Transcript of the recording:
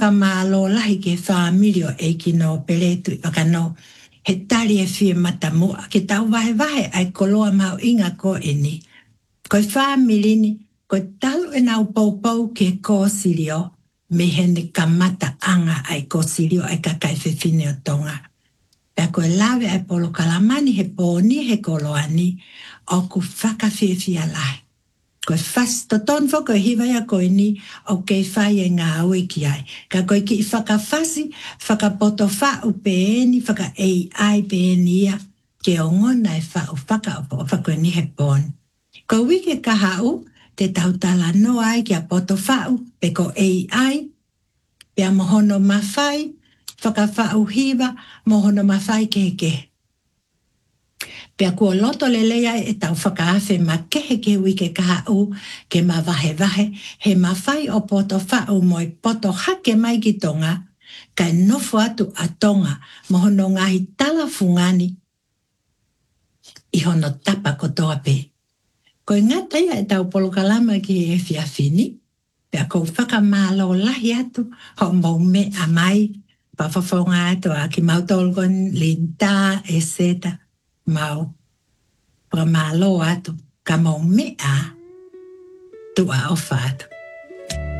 whakamalo lahi ke whaamirio e ki no peretu i wakano. He tari e whie matamua. Ke tau vahe ai koloa mau inga ko e ni. Koe whaamirini, koe talu e nau paupau ke ko sirio. Me hene kamata anga ai ko sirio ai kakai whiwhine o tonga. Pea koe lawe ai polo kalamani he pōni he koloani. O ku whakawhiwhia lahi. Koe fas, to ton whako hiwai a koe ni o kei whai e ngā aue ki ai. Ka koe ki whakawhasi, whakapoto whau peeni, whaka AI peeni ia, ke o ngona e whau whako ni he pōni. Ko wike ka hau, te tautala no ai ki a poto whau, pe ko AI, pea mohono mawhai, whakawhau hiwa, mohono mawhai ke. Pea kua loto lelea e tau whakaafe ma kehe ke wike ka hau ke ma vahe, he mawhai o poto whau moi poto hake mai ki tonga, kai nofo atu a tonga mohono ngahi tala fungani i hono tapa kotoa pe. Koe ngata ia e tau polokalama ki e whiawhini, pea kou whakamalo lahi atu ho mau me a mai, pa whawhaunga atu a ki mautolgon linta e seta. Mau pramalo atu ka mau mea tu a ofat.